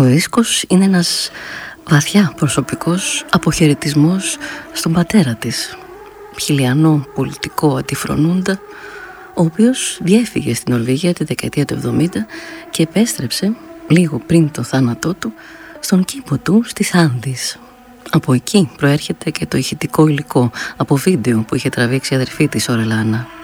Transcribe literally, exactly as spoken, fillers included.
Ο δίσκος είναι ένας βαθιά προσωπικός αποχαιρετισμός στον πατέρα της, χιλιανό πολιτικό αντιφρονούντα, ο οποίος διέφυγε στην Νορβηγία τη δεκαετία του εβδομήντα και επέστρεψε λίγο πριν το θάνατό του στον κήπο του στις Άνδης. Από εκεί προέρχεται και το ηχητικό υλικό από βίντεο που είχε τραβήξει η αδερφή της Ορελάνα.